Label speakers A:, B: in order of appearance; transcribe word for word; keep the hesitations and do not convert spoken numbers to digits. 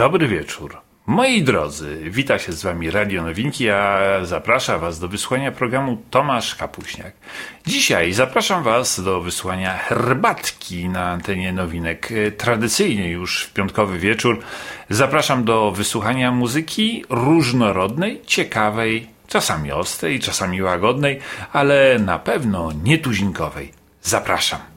A: Dobry wieczór. Moi drodzy, wita się z wami Radio Nowinki, a zaprasza was do wysłuchania programu Tomasz Kapuśniak. Dzisiaj zapraszam was do wysłuchania herbatki na antenie Nowinek. Tradycyjnie już w piątkowy wieczór zapraszam do wysłuchania muzyki różnorodnej, ciekawej, czasami ostrej, czasami łagodnej, ale na pewno nietuzinkowej. Zapraszam.